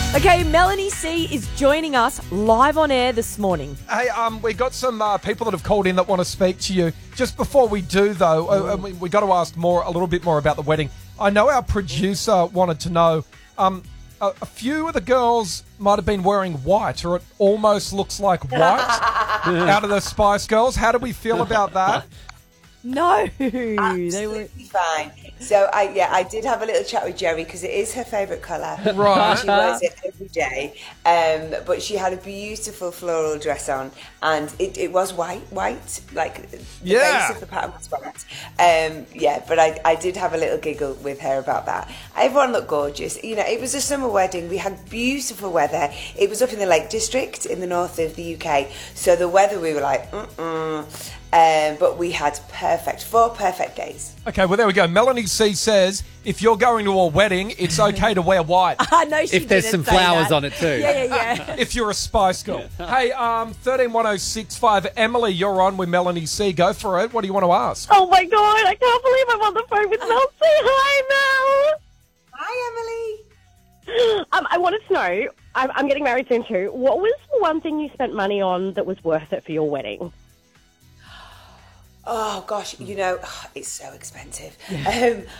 Okay, Melanie C is joining us live on air this morning. Hey, we got some people that have called in that want to speak to you. Just before we do, though, we got to ask a little bit more about the wedding. I know our producer wanted to know. A few of the girls might have been wearing white, or it almost looks like white out of the Spice Girls. How do we feel about that? No, Absolutely fine. So I did have a little chat with Jerry because it is her favourite colour. Right. She wears it every day. But she had a beautiful floral dress on, and it was white, like the base of the pattern was white. But I did have a little giggle with her about that. Everyone looked gorgeous. You know, it was a summer wedding. We had beautiful weather. It was up in the Lake District in the north of the UK. So the weather, we were like, but we had 4 perfect days. Okay, well, there we go. Melanie C says, if you're going to a wedding, it's okay to wear white. No, she If there's didn't some say flowers that. on it too. Yeah. If you're a Spice Girl. Hey, 131065, Emily, you're on with Melanie C. Go for it. What do you want to ask? Oh my God, I can't believe I'm on the phone with Mel. Say hi, Hi, Mel. I wanted to know, I'm getting married soon too. What was the one thing you spent money on that was worth it for your wedding? Oh gosh, you know, it's so expensive.